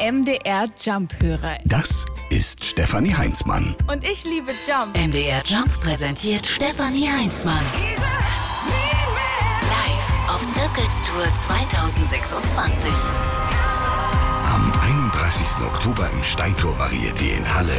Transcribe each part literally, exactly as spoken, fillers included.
M D R Jump-Hörer. Das ist Stefanie Heinzmann. Und ich liebe Jump. M D R Jump präsentiert Stefanie Heinzmann. Live auf Circles Tour zwanzig sechsundzwanzig. Am einunddreißigsten Oktober im Steintor Varieté in Halle.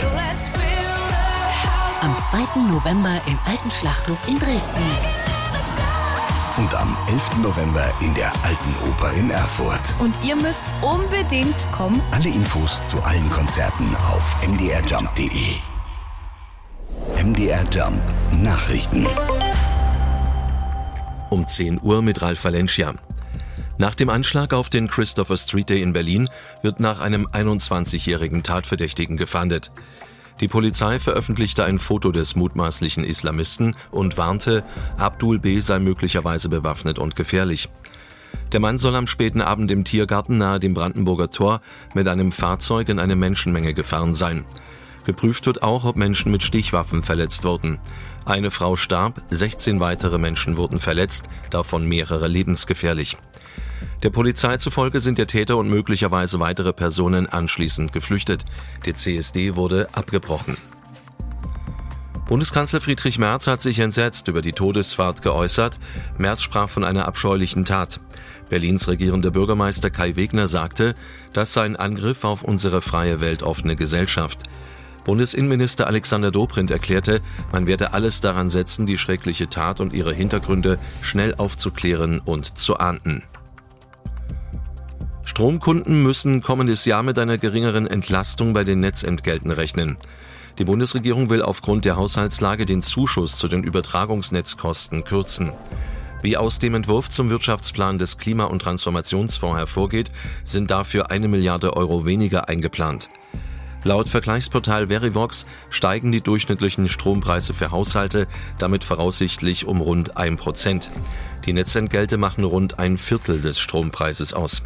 Am zweiten November im Alten Schlachthof in Dresden. Und am elften November in der Alten Oper in Erfurt. Und ihr müsst unbedingt kommen. Alle Infos zu allen Konzerten auf m d r jump punkt d e. M D R Jump Nachrichten. Um zehn Uhr mit Ralf Valencia. Nach dem Anschlag auf den Christopher Street Day in Berlin wird nach einem einundzwanzigjährigen Tatverdächtigen gefahndet. Die Polizei veröffentlichte ein Foto des mutmaßlichen Islamisten und warnte, Abdul B. sei möglicherweise bewaffnet und gefährlich. Der Mann soll am späten Abend im Tiergarten nahe dem Brandenburger Tor mit einem Fahrzeug in eine Menschenmenge gefahren sein. Geprüft wird auch, ob Menschen mit Stichwaffen verletzt wurden. Eine Frau starb, sechzehn weitere Menschen wurden verletzt, davon mehrere lebensgefährlich. Der Polizei zufolge sind der Täter und möglicherweise weitere Personen anschließend geflüchtet. Der C S D wurde abgebrochen. Bundeskanzler Friedrich Merz hat sich entsetzt über die Todesfahrt geäußert. Merz sprach von einer abscheulichen Tat. Berlins regierender Bürgermeister Kai Wegner sagte, das sei ein Angriff auf unsere freie, weltoffene Gesellschaft. Bundesinnenminister Alexander Dobrindt erklärte, man werde alles daran setzen, die schreckliche Tat und ihre Hintergründe schnell aufzuklären und zu ahnden. Stromkunden müssen kommendes Jahr mit einer geringeren Entlastung bei den Netzentgelten rechnen. Die Bundesregierung will aufgrund der Haushaltslage den Zuschuss zu den Übertragungsnetzkosten kürzen. Wie aus dem Entwurf zum Wirtschaftsplan des Klima- und Transformationsfonds hervorgeht, sind dafür eine Milliarde Euro weniger eingeplant. Laut Vergleichsportal Verivox steigen die durchschnittlichen Strompreise für Haushalte damit voraussichtlich um rund ein Prozent. Die Netzentgelte machen rund ein Viertel des Strompreises aus.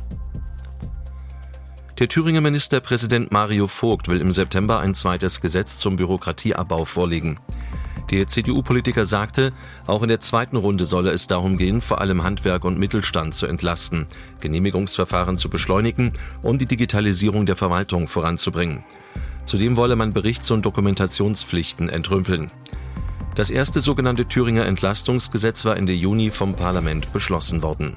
Der Thüringer Ministerpräsident Mario Vogt will im September ein zweites Gesetz zum Bürokratieabbau vorlegen. Der C D U-Politiker sagte, auch in der zweiten Runde solle es darum gehen, vor allem Handwerk und Mittelstand zu entlasten, Genehmigungsverfahren zu beschleunigen und die Digitalisierung der Verwaltung voranzubringen. Zudem wolle man Berichts- und Dokumentationspflichten entrümpeln. Das erste sogenannte Thüringer Entlastungsgesetz war Ende Juni vom Parlament beschlossen worden.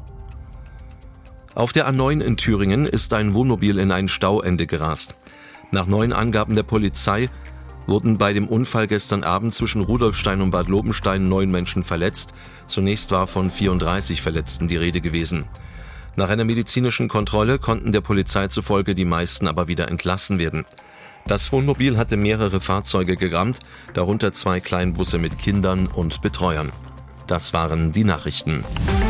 Auf der A neun in Thüringen ist ein Wohnmobil in ein Stauende gerast. Nach neuen Angaben der Polizei wurden bei dem Unfall gestern Abend zwischen Rudolfstein und Bad Lobenstein neun Menschen verletzt. Zunächst war von vierunddreißig Verletzten die Rede gewesen. Nach einer medizinischen Kontrolle konnten der Polizei zufolge die meisten aber wieder entlassen werden. Das Wohnmobil hatte mehrere Fahrzeuge gerammt, darunter zwei Kleinbusse mit Kindern und Betreuern. Das waren die Nachrichten.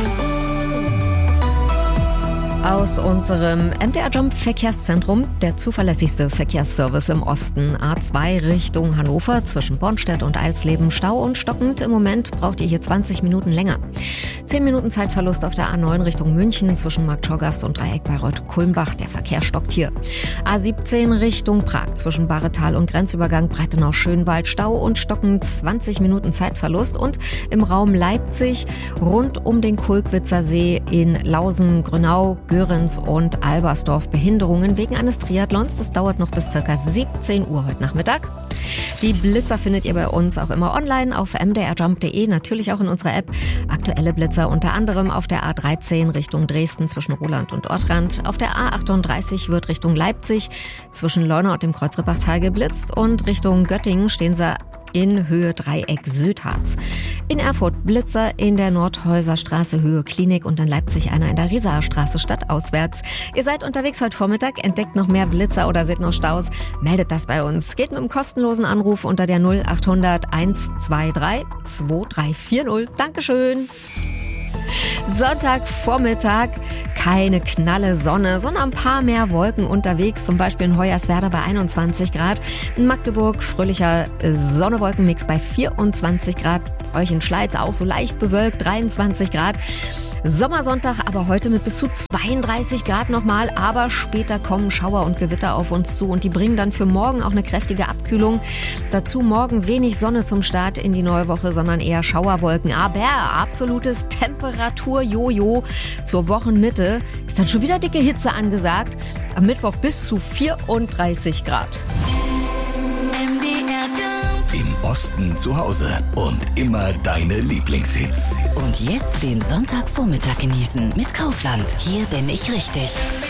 Aus unserem M D R Jump Verkehrszentrum, der zuverlässigste Verkehrsservice im Osten. A zwei Richtung Hannover zwischen Bornstedt und Eilsleben Stau und stockend. Im Moment braucht ihr hier zwanzig Minuten länger. zehn Minuten Zeitverlust auf der A neun Richtung München zwischen Marktschorgast und Dreieck Bayreuth-Kulmbach. Der Verkehr stockt hier. A siebzehn Richtung Prag zwischen Bahretal und Grenzübergang Breitenau-Schönwald Stau und stockend zwanzig Minuten Zeitverlust. Und im Raum Leipzig rund um den Kulkwitzer See in Lausen, Grünau, Göritz und Albersdorf Behinderungen wegen eines Triathlons. Das dauert noch bis ca. siebzehn Uhr heute Nachmittag. Die Blitzer findet ihr bei uns auch immer online auf m d r jump punkt d e, natürlich auch in unserer App. Aktuelle Blitzer unter anderem auf der A dreizehn Richtung Dresden zwischen Roland und Ortrand. Auf der A achtunddreißig wird Richtung Leipzig zwischen Leuna und dem Kreuzrippachtal geblitzt und Richtung Göttingen stehen sie in Höhe Dreieck Südharz. In Erfurt Blitzer in der Nordhäuserstraße Höhe Klinik und in Leipzig einer in der Riesaer Straße stadtauswärts. Ihr seid unterwegs heute Vormittag, entdeckt noch mehr Blitzer oder seht noch Staus, meldet das bei uns. Geht mit einem kostenlosen Anruf unter der null achthundert hundertzweiundzwanzig zweiunddreißig vierzig. Dankeschön. Sonntagvormittag, keine knalle Sonne, sondern ein paar mehr Wolken unterwegs, zum Beispiel in Hoyerswerda bei einundzwanzig Grad, in Magdeburg fröhlicher Sonne-Wolkenmix bei vierundzwanzig Grad, bei euch in Schleiz auch so leicht bewölkt, dreiundzwanzig Grad. Sommersonntag, aber heute mit bis zu zweiunddreißig Grad nochmal, aber später kommen Schauer und Gewitter auf uns zu und die bringen dann für morgen auch eine kräftige Abkühlung. Dazu morgen wenig Sonne zum Start in die neue Woche, sondern eher Schauerwolken, aber absolutes Temperatur Temperaturjojo. Zur Wochenmitte ist dann schon wieder dicke Hitze angesagt. Am Mittwoch bis zu vierunddreißig Grad. Im Osten zu Hause und immer deine Lieblingshits. Und jetzt den Sonntagvormittag genießen mit Kaufland. Hier bin ich richtig.